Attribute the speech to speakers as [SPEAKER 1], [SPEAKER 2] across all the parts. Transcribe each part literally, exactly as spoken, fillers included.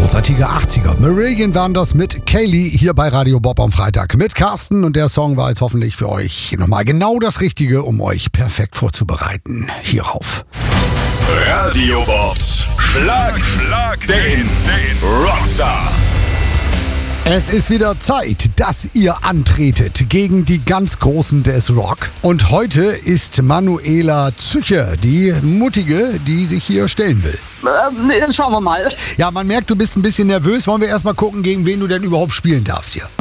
[SPEAKER 1] Großartige achtziger. Marillion waren das mit Kaylee hier bei Radio Bob am Freitag mit Carsten. Und der Song war jetzt hoffentlich für euch nochmal genau das Richtige, um euch perfekt vorzubereiten. Hierauf.
[SPEAKER 2] Radio Bobs Schlagerschlag den, den Rockstar.
[SPEAKER 1] Es ist wieder Zeit, dass ihr antretet gegen die ganz Großen des Rock. Und heute ist Manuela Zücher, die Mutige, die sich hier stellen will.
[SPEAKER 3] Ähm, schauen wir mal.
[SPEAKER 1] Ja, man merkt, du bist ein bisschen nervös. Wollen wir erstmal gucken, gegen wen du denn überhaupt spielen darfst hier.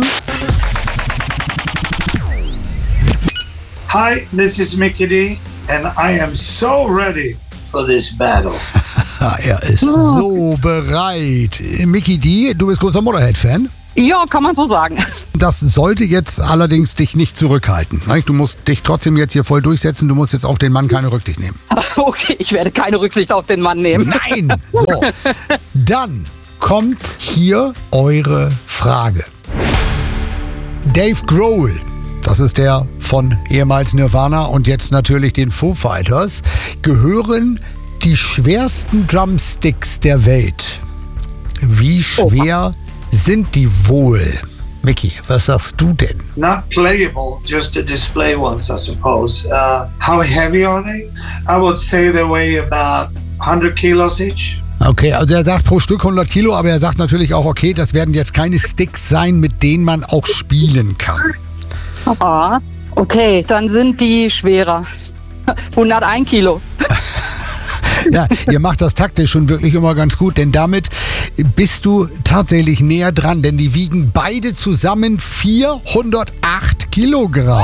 [SPEAKER 4] Hi, this is Mickey D, and I am so ready for this battle.
[SPEAKER 1] Er ist so bereit. Mickey D, du bist großer Motorhead-Fan?
[SPEAKER 3] Ja, kann man so sagen.
[SPEAKER 1] Das sollte jetzt allerdings dich nicht zurückhalten. Du musst dich trotzdem jetzt hier voll durchsetzen. Du musst jetzt auf den Mann keine Rücksicht nehmen.
[SPEAKER 3] Okay, ich werde keine Rücksicht auf den Mann nehmen.
[SPEAKER 1] Nein! So, dann kommt hier eure Frage. Dave Grohl, das ist der von ehemals Nirvana und jetzt natürlich den Foo Fighters, gehören die schwersten Drumsticks der Welt. Wie schwer sind die wohl? Mickey, was sagst du denn?
[SPEAKER 4] Not playable, just the display ones, I suppose. Uh, how heavy are they? I would say they weigh about one hundred kilos each.
[SPEAKER 1] Okay, also er sagt pro Stück hundert Kilo, aber er sagt natürlich auch, okay, das werden jetzt keine Sticks sein, mit denen man auch spielen kann.
[SPEAKER 3] Ah, okay, dann sind die schwerer. hunderteins Kilo.
[SPEAKER 1] Ja, ihr macht das taktisch schon wirklich immer ganz gut, denn damit bist du tatsächlich näher dran, denn die wiegen beide zusammen vierhundertacht Kilogramm.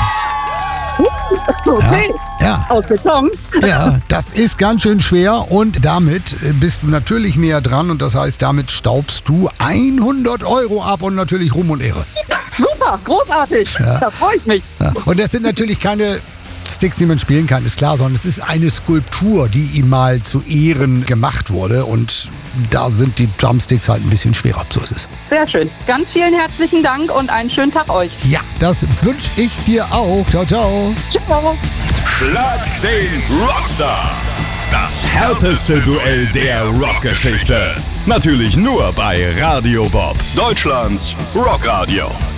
[SPEAKER 3] Okay,
[SPEAKER 1] Ja, ja.
[SPEAKER 3] ausgekommen.
[SPEAKER 1] Ja, das ist ganz schön schwer und damit bist du natürlich näher dran und das heißt, damit staubst du hundert Euro ab und natürlich Ruhm und Ehre.
[SPEAKER 3] Super, großartig.
[SPEAKER 1] Ja.
[SPEAKER 3] Da freue ich mich.
[SPEAKER 1] Ja. Und das sind natürlich keine Sticks, die man spielen kann, ist klar, sondern es ist eine Skulptur, die ihm mal zu Ehren gemacht wurde und da sind die Drumsticks halt ein bisschen schwerer, so ist es.
[SPEAKER 3] Sehr schön. Ganz vielen herzlichen Dank und einen schönen Tag euch.
[SPEAKER 1] Ja, das wünsche ich dir auch. Ciao, ciao.
[SPEAKER 3] Ciao.
[SPEAKER 2] Schlag den Rockstar. Das härteste Duell der Rockgeschichte. Natürlich nur bei Radio Bob, Deutschlands Rockradio.